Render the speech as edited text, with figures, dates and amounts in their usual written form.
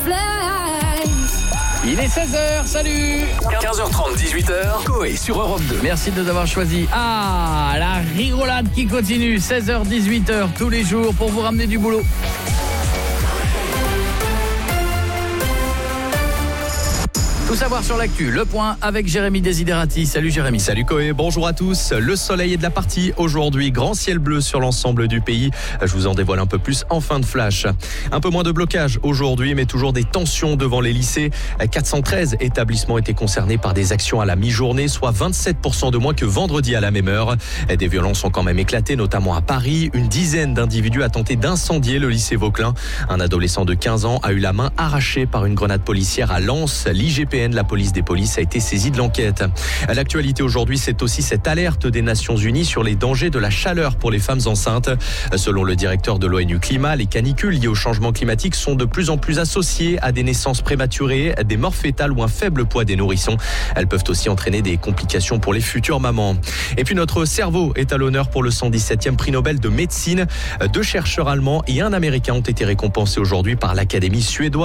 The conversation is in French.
Il est 16h, salut 15h30, 18h, Coé sur Europe 2. Merci de nous avoir choisi. Ah, la rigolade qui continue, 16h, 18h, tous les jours pour vous ramener du boulot. Tout savoir sur l'actu, le point avec Jérémy Desiderati. Salut Jérémy. Salut Coé, bonjour à tous. Le soleil est de la partie aujourd'hui, grand ciel bleu sur l'ensemble du pays. Je vous en dévoile un peu plus en fin de flash. Un peu moins de blocage aujourd'hui, mais toujours des tensions devant les lycées. 413 établissements étaient concernés par des actions à la mi-journée, soit 27% de moins que vendredi à la même heure. Des violences ont quand même éclaté, notamment à Paris. Une dizaine d'individus a tenté d'incendier le lycée Vauquelin. Un adolescent de 15 ans a eu la main arrachée par une grenade policière à Lens. L'IGPN, la police des polices, a été saisie de l'enquête. L'actualité aujourd'hui, c'est aussi cette alerte des Nations Unies sur les dangers de la chaleur pour les femmes enceintes. Selon le directeur de l'ONU Climat, les canicules liées au changement climatique sont de plus en plus associées à des naissances prématurées, des morts fétales ou un faible poids des nourrissons. Elles peuvent aussi entraîner des complications pour les futures mamans. Et puis notre cerveau est à l'honneur pour le 117e prix Nobel de médecine. 2 chercheurs allemands et un américain ont été récompensés aujourd'hui par l'Académie suédoise.